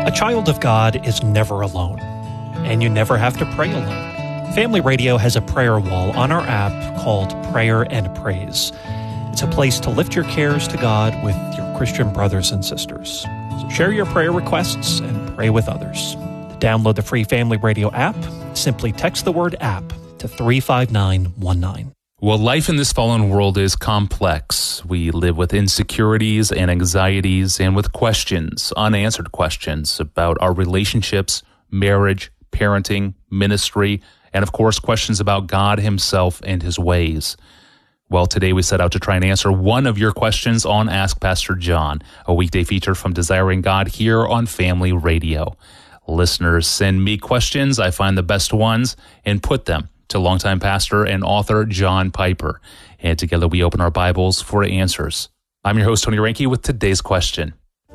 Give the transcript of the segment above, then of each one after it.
A child of God is never alone, and you never have to pray alone. Family Radio has a prayer wall on our app called Prayer and Praise. It's a place to lift your cares to God with your Christian brothers and sisters. So share your prayer requests and pray with others. To download the free Family Radio app, simply text the word app to 35919. Well, life in this fallen world is complex. We live with insecurities and anxieties and with questions, unanswered questions about our relationships, marriage, parenting, ministry, and of course, questions about God himself and his ways. Well, today we set out to try and answer one of your questions on Ask Pastor John, a weekday feature from Desiring God here on Family Radio. Listeners send me questions. I find the best ones and put them to longtime pastor and author John Piper. And together we open our Bibles for answers. I'm your host, Tony Reinke, with today's question.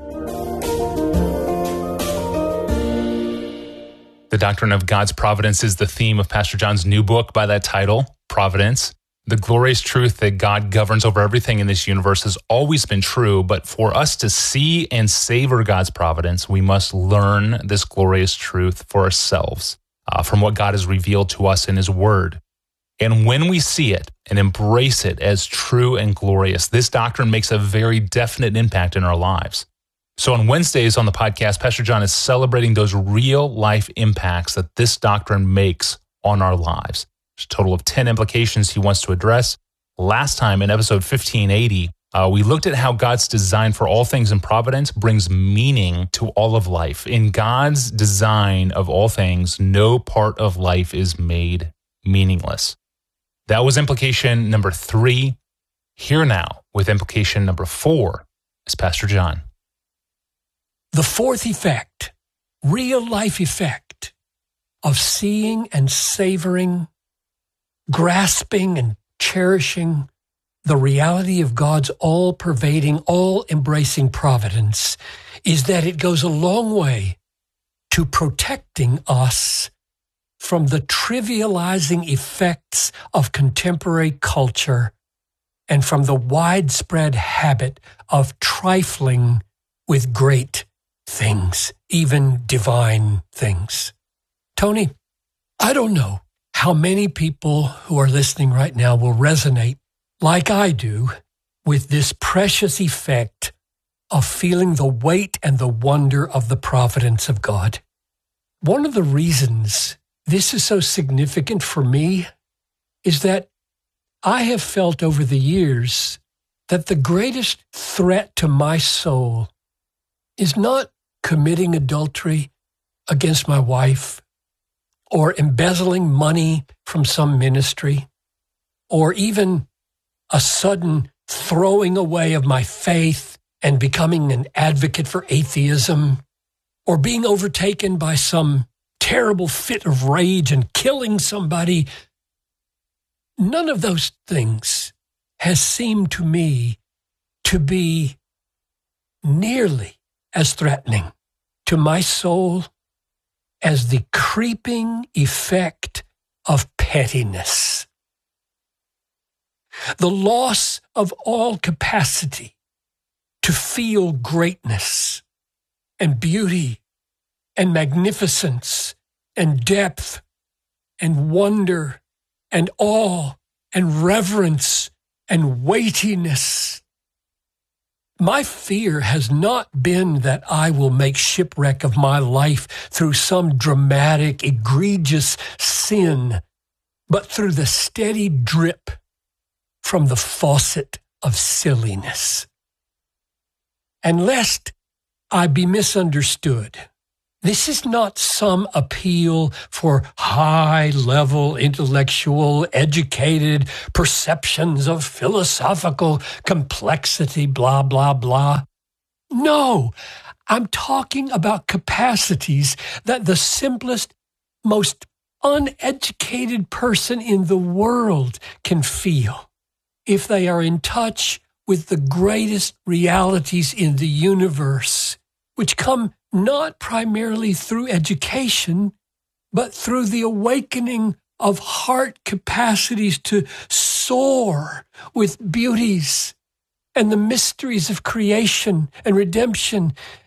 The doctrine of God's providence is the theme of Pastor John's new book by that title, Providence. The glorious truth that God governs over everything in this universe has always been true, but for us to see and savor God's providence, we must learn this glorious truth for ourselves. From what God has revealed to us in his word. And when we see it and embrace it as true and glorious, this doctrine makes a very definite impact in our lives. So on Wednesdays on the podcast, Pastor John is celebrating those real life impacts that this doctrine makes on our lives. There's a total of 10 implications he wants to address. Last time in episode 1580, we looked at how God's design for all things in providence brings meaning to all of life. In God's design of all things, no part of life is made meaningless. That was implication number 3. Here now with implication number 4 is Pastor John. The fourth effect, real life effect of seeing and savoring, grasping and cherishing the reality of God's all-pervading, all-embracing providence is that it goes a long way to protecting us from the trivializing effects of contemporary culture and from the widespread habit of trifling with great things, even divine things. Tony, I don't know how many people who are listening right now will resonate like I do, with this precious effect of feeling the weight and the wonder of the providence of God. One of the reasons this is so significant for me is that I have felt over the years that the greatest threat to my soul is not committing adultery against my wife or embezzling money from some ministry or even a sudden throwing away of my faith and becoming an advocate for atheism, or being overtaken by some terrible fit of rage and killing somebody. None of those things has seemed to me to be nearly as threatening to my soul as the creeping effect of pettiness. The loss of all capacity to feel greatness and beauty and magnificence and depth and wonder and awe and reverence and weightiness. My fear has not been that I will make shipwreck of my life through some dramatic, egregious sin, but through the steady drip from the faucet of silliness. And lest I be misunderstood, this is not some appeal for high-level, intellectual, educated perceptions of philosophical complexity, blah, blah, blah. No, I'm talking about capacities that the simplest, most uneducated person in the world can feel if they are in touch with the greatest realities in the universe, which come not primarily through education, but through the awakening of heart capacities to soar with beauties and the mysteries of creation and redemption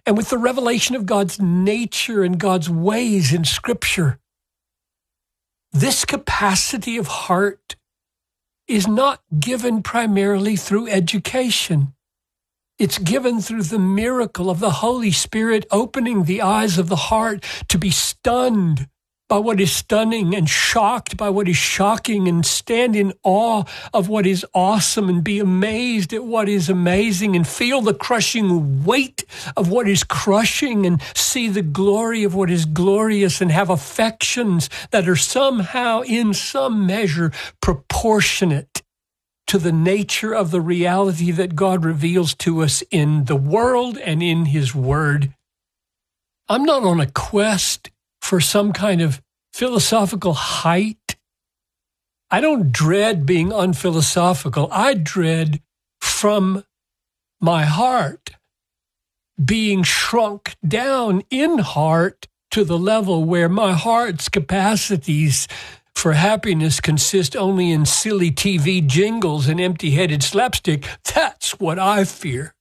and with the revelation of God's nature and God's ways in Scripture. This capacity of heart is not given primarily through education. It's given through the miracle of the Holy Spirit opening the eyes of the heart to be stunned by what is stunning and shocked by what is shocking and stand in awe of what is awesome and be amazed at what is amazing and feel the crushing weight of what is crushing and see the glory of what is glorious and have affections that are somehow in some measure proportionate to the nature of the reality that God reveals to us in the world and in His Word. I'm not on a quest for some kind of philosophical height. I don't dread being unphilosophical. I dread from my heart being shrunk down in heart to the level where my heart's capacities for happiness consist only in silly TV jingles and empty-headed slapstick. That's what I fear.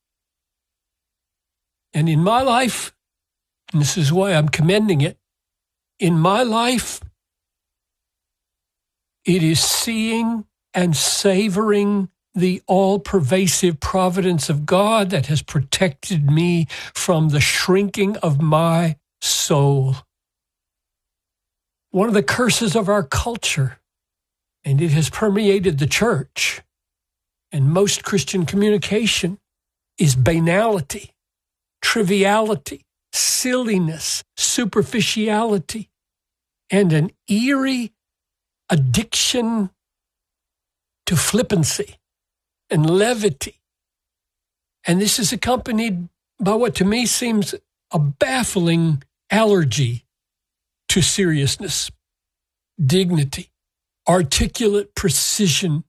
And in my life, and this is why I'm commending it, in my life, it is seeing and savoring the all-pervasive providence of God that has protected me from the shrinking of my soul. One of the curses of our culture, and it has permeated the church and most Christian communication, is banality, triviality, silliness, superficiality, and an eerie addiction to flippancy and levity. And this is accompanied by what to me seems a baffling allergy to seriousness, dignity, articulate precision,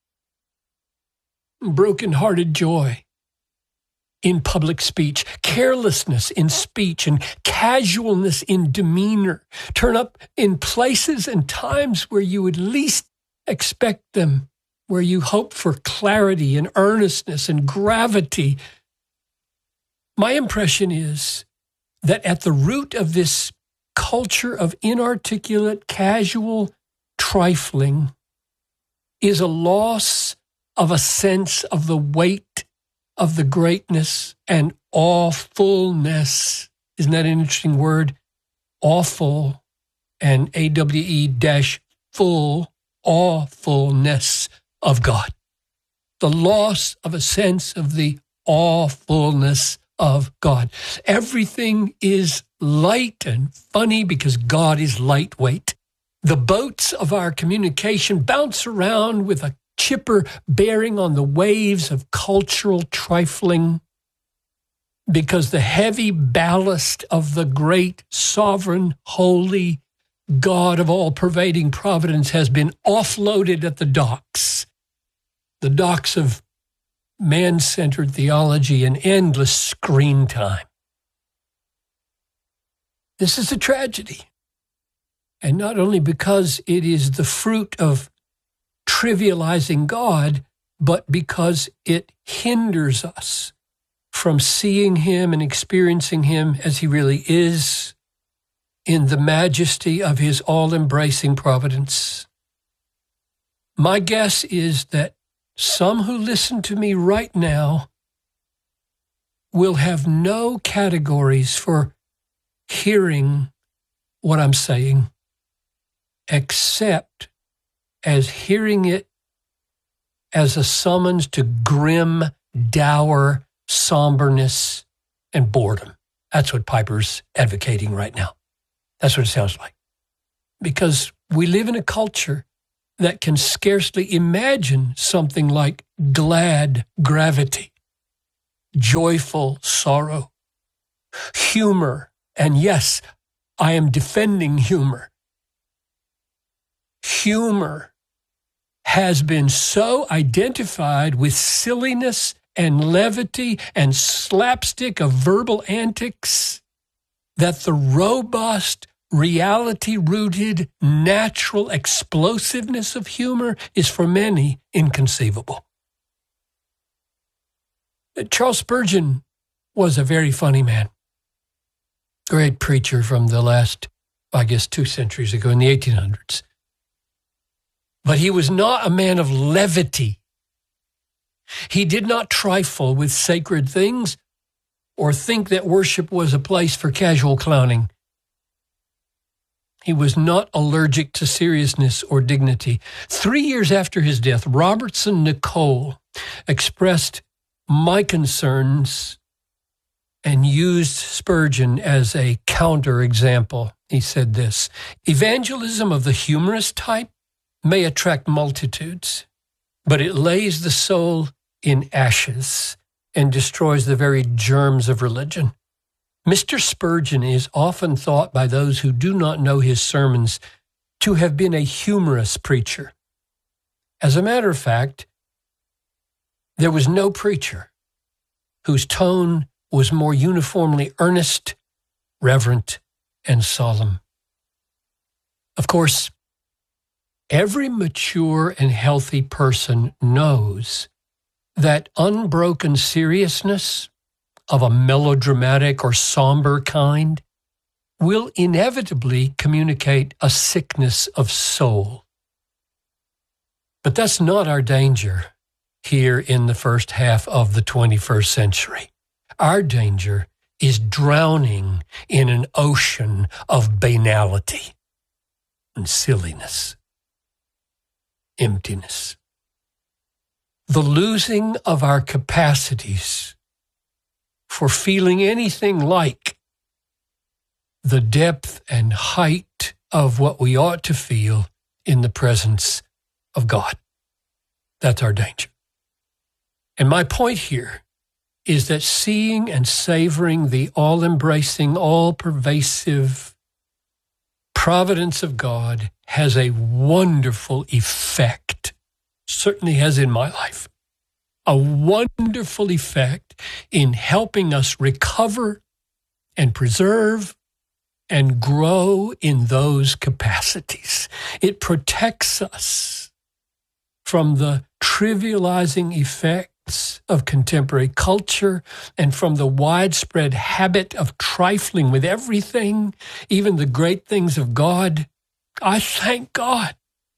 broken-hearted joy in public speech, carelessness in speech, and casualness in demeanor turn up in places and times where you would least expect them, where you hope for clarity and earnestness and gravity. My impression is that at the root of this culture of inarticulate, casual trifling is a loss of a sense of the weight of the greatness and awfulness. Isn't that an interesting word? Awful and AWE-full, awfulness of God. The loss of a sense of the awfulness of God. Everything is light and funny because God is lightweight. The boats of our communication bounce around with a chipper bearing on the waves of cultural trifling because the heavy ballast of the great, sovereign, holy God of all-pervading providence has been offloaded at the docks of man-centered theology and endless screen time. This is a tragedy, and not only because it is the fruit of trivializing God, but because it hinders us from seeing Him and experiencing Him as He really is in the majesty of His all-embracing providence. My guess is that some who listen to me right now will have no categories for hearing what I'm saying except as hearing it as a summons to grim, dour somberness and boredom. That's what Piper's advocating right now. That's what it sounds like. Because we live in a culture that can scarcely imagine something like glad gravity, joyful sorrow, humor, and yes, I am defending humor. Humor has been so identified with silliness and levity and slapstick of verbal antics that the robust, reality-rooted, natural explosiveness of humor is for many inconceivable. Charles Spurgeon was a very funny man. Great preacher from the last, 2 centuries ago in the 1800s. But he was not a man of levity. He did not trifle with sacred things or think that worship was a place for casual clowning. He was not allergic to seriousness or dignity. 3 years after his death, Robertson Nicoll expressed my concerns and used Spurgeon as a counterexample. He said this: evangelism of the humorous type may attract multitudes, but it lays the soul in ashes and destroys the very germs of religion. Mr. Spurgeon is often thought by those who do not know his sermons to have been a humorous preacher. As a matter of fact, there was no preacher whose tone was more uniformly earnest, reverent, and solemn. Of course, every mature and healthy person knows that unbroken seriousness of a melodramatic or somber kind will inevitably communicate a sickness of soul. But that's not our danger here in the first half of the 21st century. Our danger is drowning in an ocean of banality and silliness, emptiness. The losing of our capacities for feeling anything like the depth and height of what we ought to feel in the presence of God. That's our danger. And my point here is that seeing and savoring the all-embracing, all-pervasive providence of God has a wonderful effect, certainly has in my life, a wonderful effect in helping us recover and preserve and grow in those capacities. It protects us from the trivializing effects of contemporary culture and from the widespread habit of trifling with everything, even the great things of God. I thank God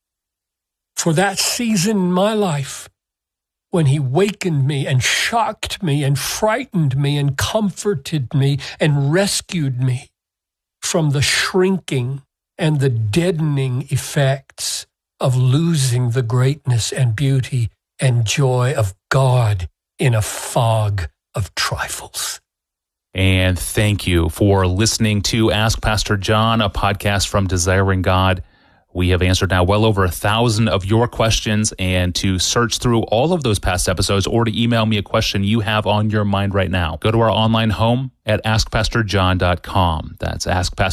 for that season in my life when He wakened me and shocked me and frightened me and comforted me and rescued me from the shrinking and the deadening effects of losing the greatness and beauty and joy of God in a fog of trifles. And thank you for listening to Ask Pastor John, a podcast from Desiring God. We have answered now well over 1,000 of your questions, and to search through all of those past episodes or to email me a question you have on your mind right now, go to our online home at askpastorjohn.com. That's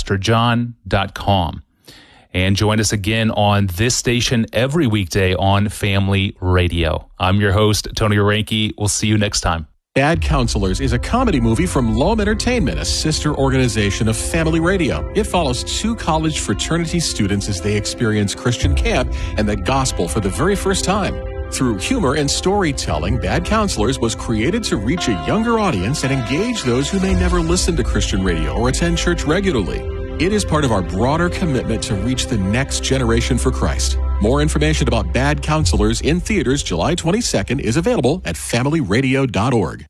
askpastorjohn.com. And join us again on this station every weekday on Family Radio. I'm your host, Tony Orenke. We'll see you next time. Bad Counselors is a comedy movie from Loam Entertainment, a sister organization of Family Radio. It follows two college fraternity students as they experience Christian camp and the gospel for the very first time. Through humor and storytelling, Bad Counselors was created to reach a younger audience and engage those who may never listen to Christian radio or attend church regularly. It is part of our broader commitment to reach the next generation for Christ. More information about Bad Counselors in theaters July 22nd is available at familyradio.org.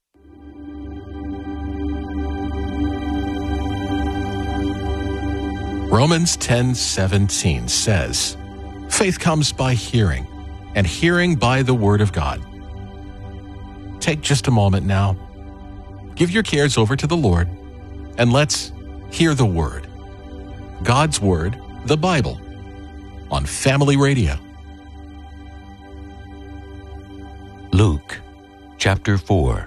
Romans 10:17 says, "Faith comes by hearing, and hearing by the word of God." Take just a moment now. Give your cares over to the Lord, and let's hear the word. God's Word, the Bible, on Family Radio. Luke, chapter 4.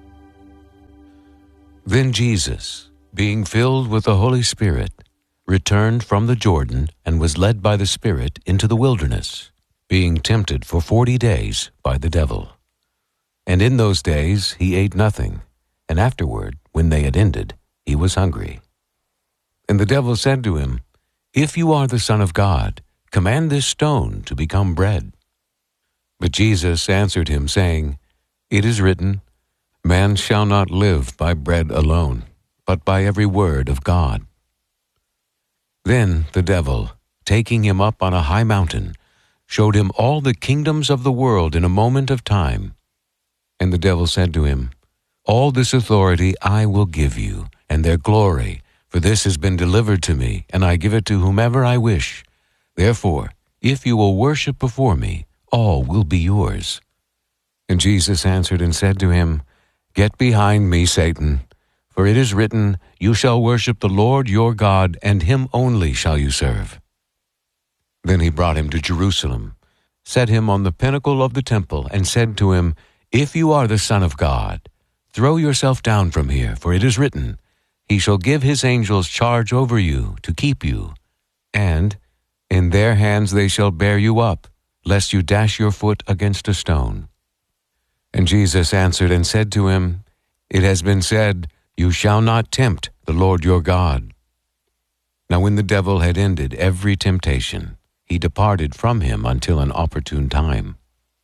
Then Jesus, being filled with the Holy Spirit, returned from the Jordan and was led by the Spirit into the wilderness, being tempted for 40 days by the devil. And in those days he ate nothing, and afterward, when they had ended, he was hungry. And the devil said to him, "If you are the Son of God, command this stone to become bread." But Jesus answered him, saying, "It is written, Man shall not live by bread alone, but by every word of God. Then the devil, taking him up on a high mountain, showed him all the kingdoms of the world in a moment of time. And the devil said to him, All this authority I will give you, and their glory, for this has been delivered to me, and I give it to whomever I wish. Therefore, if you will worship before me, all will be yours. And Jesus answered and said to him, Get behind me, Satan, for it is written, You shall worship the Lord your God, and him only shall you serve. Then he brought him to Jerusalem, set him on the pinnacle of the temple, and said to him, If you are the Son of God, throw yourself down from here, for it is written, He shall give his angels charge over you, to keep you, and in their hands they shall bear you up, lest you dash your foot against a stone. And Jesus answered and said to him, It has been said, You shall not tempt the Lord your God. Now when the devil had ended every temptation, he departed from him until an opportune time.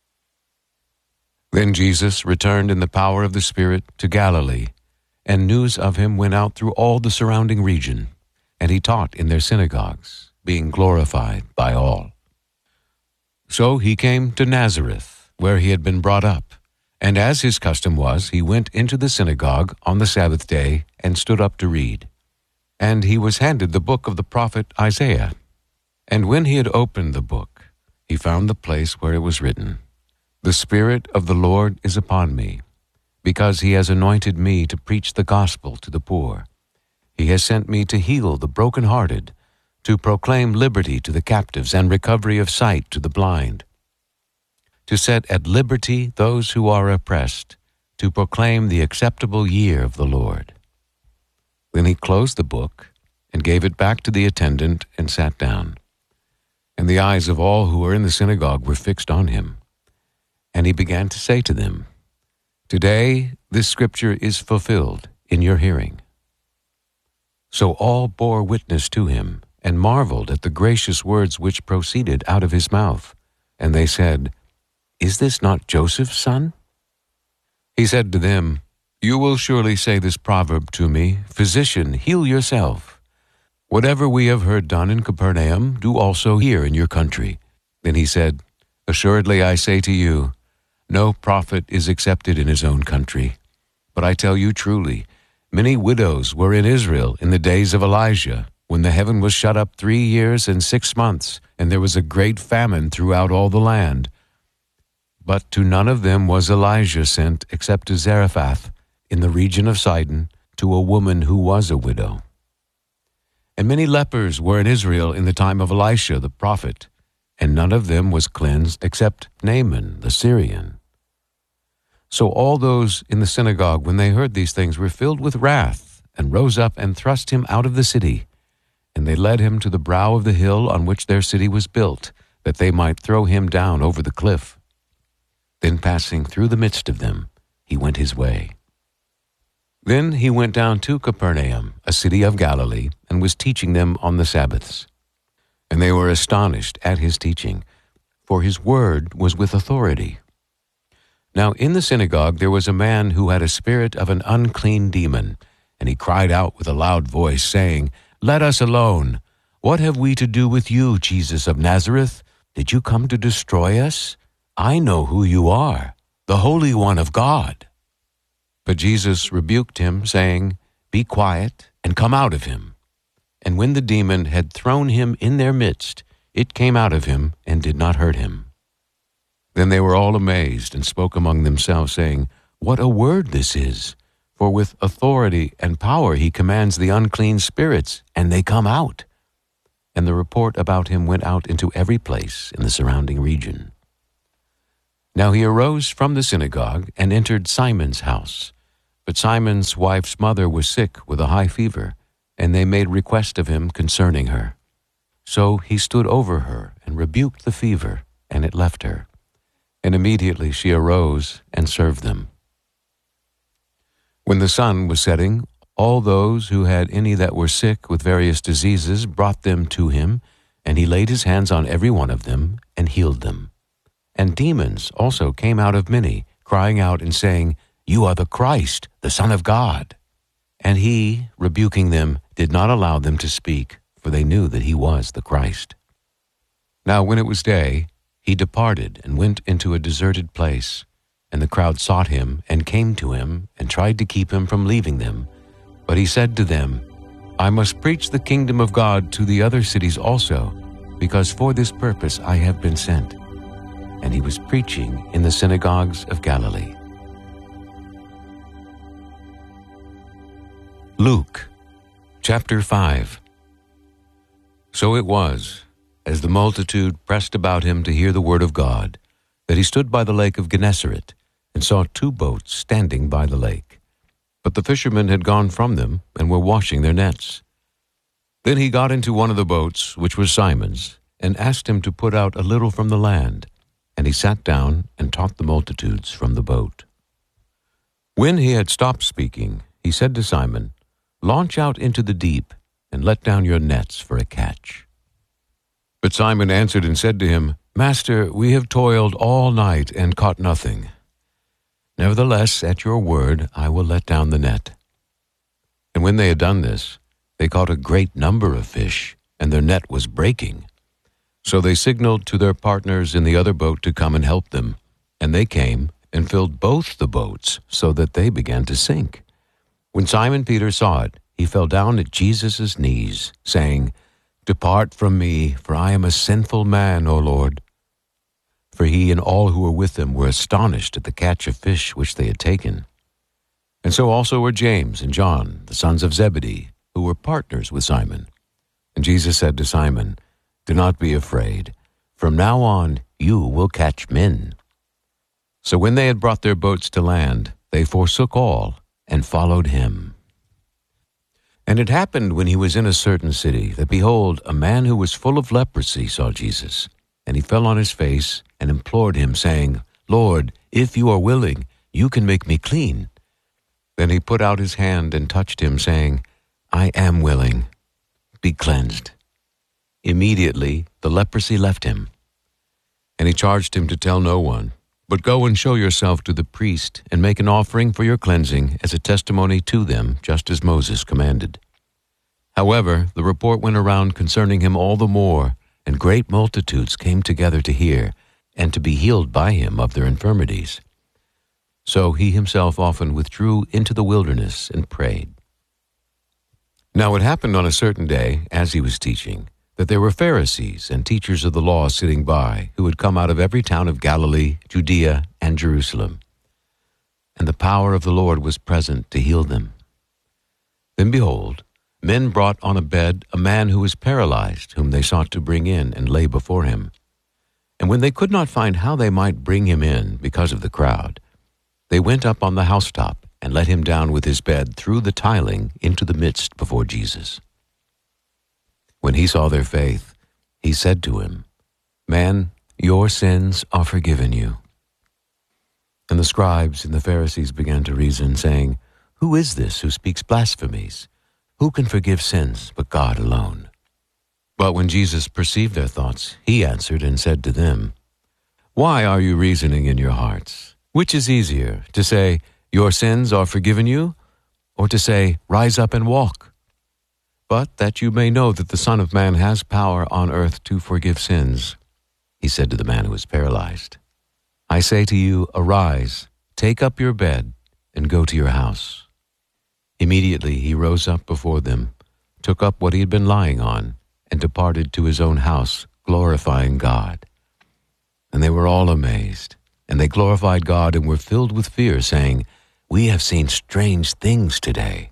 Then Jesus returned in the power of the Spirit to Galilee, and news of him went out through all the surrounding region, and he taught in their synagogues, being glorified by all. So he came to Nazareth, where he had been brought up. And as his custom was, he went into the synagogue on the Sabbath day and stood up to read. And he was handed the book of the prophet Isaiah. And when he had opened the book, he found the place where it was written, The Spirit of the Lord is upon me, because he has anointed me to preach the gospel to the poor. He has sent me to heal the brokenhearted, to proclaim liberty to the captives and recovery of sight to the blind, to set at liberty those who are oppressed, to proclaim the acceptable year of the Lord. Then he closed the book and gave it back to the attendant and sat down. And the eyes of all who were in the synagogue were fixed on him. And he began to say to them, Today this scripture is fulfilled in your hearing. So all bore witness to him, and marveled at the gracious words which proceeded out of his mouth. And they said, Is this not Joseph's son? He said to them, You will surely say this proverb to me, Physician, heal yourself. Whatever we have heard done in Capernaum, do also here in your country. Then he said, Assuredly I say to you, no prophet is accepted in his own country. But I tell you truly, many widows were in Israel in the days of Elijah, when the heaven was shut up 3 years and 6 months, and there was a great famine throughout all the land. But to none of them was Elijah sent except to Zarephath, in the region of Sidon, to a woman who was a widow. And many lepers were in Israel in the time of Elisha the prophet, and none of them was cleansed except Naaman the Syrian. So all those in the synagogue, when they heard these things, were filled with wrath, and rose up and thrust him out of the city. And they led him to the brow of the hill on which their city was built, that they might throw him down over the cliff. Then passing through the midst of them, he went his way. Then he went down to Capernaum, a city of Galilee, and was teaching them on the Sabbaths. And they were astonished at his teaching, for his word was with authority. Now in the synagogue there was a man who had a spirit of an unclean demon, and he cried out with a loud voice, saying, Let us alone. What have we to do with you, Jesus of Nazareth? Did you come to destroy us? I know who you are, the Holy One of God. But Jesus rebuked him, saying, Be quiet, and come out of him. And when the demon had thrown him in their midst, it came out of him and did not hurt him. Then they were all amazed and spoke among themselves, saying, What a word this is! For with authority and power he commands the unclean spirits, and they come out. And the report about him went out into every place in the surrounding region. Now he arose from the synagogue and entered Simon's house. But Simon's wife's mother was sick with a high fever, and they made request of him concerning her. So he stood over her and rebuked the fever, and it left her. And immediately she arose and served them. When the sun was setting, all those who had any that were sick with various diseases brought them to him, and he laid his hands on every one of them and healed them. And demons also came out of many, crying out and saying, "You are the Christ, the Son of God." And he, rebuking them, did not allow them to speak, for they knew that he was the Christ. Now when it was day, he departed and went into a deserted place, and the crowd sought him and came to him and tried to keep him from leaving them. But he said to them, "I must preach the kingdom of God to the other cities also, because for this purpose I have been sent." And he was preaching in the synagogues of Galilee. Luke, chapter 5. So it was, as the multitude pressed about him to hear the word of God, that he stood by the lake of Gennesaret, and saw 2 boats standing by the lake. But the fishermen had gone from them, and were washing their nets. Then he got into one of the boats, which was Simon's, and asked him to put out a little from the land. And he sat down and taught the multitudes from the boat. When he had stopped speaking, he said to Simon, "Launch out into the deep, and let down your nets for a catch." But Simon answered and said to him, "Master, we have toiled all night and caught nothing. Nevertheless, at your word, I will let down the net." And when they had done this, they caught a great number of fish, and their net was breaking. So they signaled to their partners in the other boat to come and help them. And they came and filled both the boats, so that they began to sink. When Simon Peter saw it, he fell down at Jesus' knees, saying, "Depart from me, for I am a sinful man, O Lord." For he and all who were with him were astonished at the catch of fish which they had taken. And so also were James and John, the sons of Zebedee, who were partners with Simon. And Jesus said to Simon, "Do not be afraid. From now on you will catch men." So when they had brought their boats to land, they forsook all and followed him. And it happened when he was in a certain city, that behold, a man who was full of leprosy saw Jesus. And he fell on his face and implored him, saying, "Lord, if you are willing, you can make me clean." Then he put out his hand and touched him, saying, "I am willing. Be cleansed." Immediately the leprosy left him. And he charged him to tell no one, but go and show yourself to the priest, and make an offering for your cleansing as a testimony to them, just as Moses commanded. However, the report went around concerning him all the more, and great multitudes came together to hear, and to be healed by him of their infirmities. So he himself often withdrew into the wilderness and prayed. Now it happened on a certain day, as he was teaching, that there were Pharisees and teachers of the law sitting by, who had come out of every town of Galilee, Judea, and Jerusalem. And the power of the Lord was present to heal them. Then behold, men brought on a bed a man who was paralyzed, whom they sought to bring in and lay before him. And when they could not find how they might bring him in because of the crowd, they went up on the housetop and let him down with his bed through the tiling into the midst before Jesus. When he saw their faith, he said to him, "Man, your sins are forgiven you." And the scribes and the Pharisees began to reason, saying, "Who is this who speaks blasphemies? Who can forgive sins but God alone?" But when Jesus perceived their thoughts, he answered and said to them, "Why are you reasoning in your hearts? Which is easier, to say, 'Your sins are forgiven you,' or to say, 'Rise up and walk'? But that you may know that the Son of Man has power on earth to forgive sins," he said to the man who was paralyzed, "I say to you, arise, take up your bed, and go to your house." Immediately he rose up before them, took up what he had been lying on, and departed to his own house, glorifying God. And they were all amazed, and they glorified God and were filled with fear, saying, "We have seen strange things today."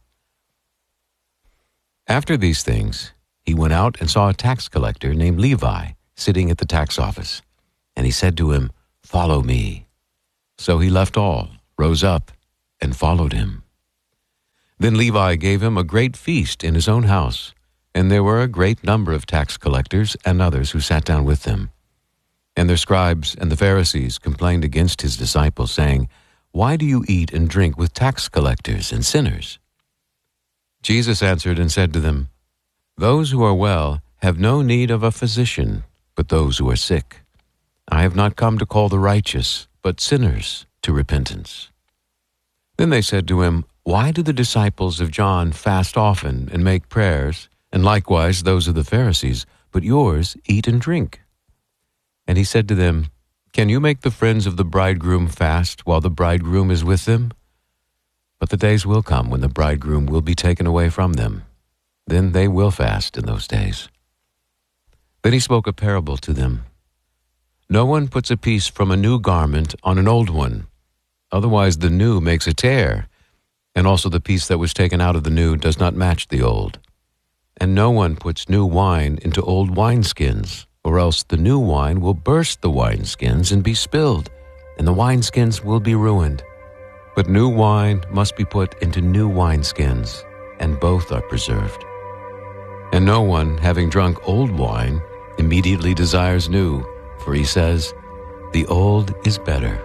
After these things, he went out and saw a tax collector named Levi sitting at the tax office. And he said to him, "Follow me." So he left all, rose up, and followed him. Then Levi gave him a great feast in his own house, and there were a great number of tax collectors and others who sat down with them. And their scribes and the Pharisees complained against his disciples, saying, "Why do you eat and drink with tax collectors and sinners?" Jesus answered and said to them, "Those who are well have no need of a physician, but those who are sick. I have not come to call the righteous, but sinners to repentance." Then they said to him, "Why do the disciples of John fast often and make prayers, and likewise those of the Pharisees, but yours eat and drink?" And he said to them, "Can you make the friends of the bridegroom fast while the bridegroom is with them? But the days will come when the bridegroom will be taken away from them. Then they will fast in those days." Then he spoke a parable to them. "No one puts a piece from a new garment on an old one. Otherwise the new makes a tear, and also the piece that was taken out of the new does not match the old. And no one puts new wine into old wineskins, or else the new wine will burst the wineskins and be spilled, and the wineskins will be ruined. But new wine must be put into new wineskins, and both are preserved. And no one, having drunk old wine, immediately desires new, for he says, 'The old is better.'"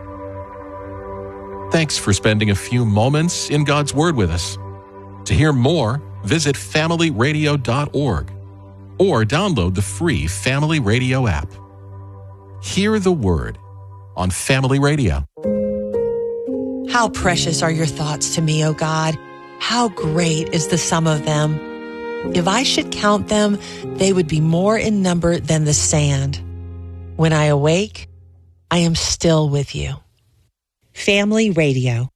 Thanks for spending a few moments in God's Word with us. To hear more, visit familyradio.org or download the free Family Radio app. Hear the Word on Family Radio. How precious are your thoughts to me, O God. How great is the sum of them. If I should count them, they would be more in number than the sand. When I awake, I am still with you. Family Radio.